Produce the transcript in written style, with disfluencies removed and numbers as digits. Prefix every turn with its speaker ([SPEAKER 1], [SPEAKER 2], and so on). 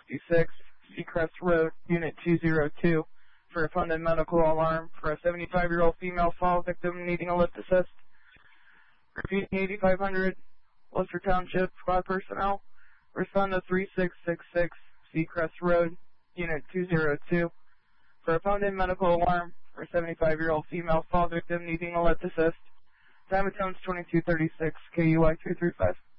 [SPEAKER 1] 266 Seacrest Road, Unit 202, for a funded medical alarm for a 75-year-old female fall victim needing a lift assist. Repeating 8500 Worcester Township Squad personnel, respond to 3666 Seacrest Road, Unit 202, for a funded medical alarm for a 75-year-old female fall victim needing a lift assist. Time of tones 2236, KUI 235.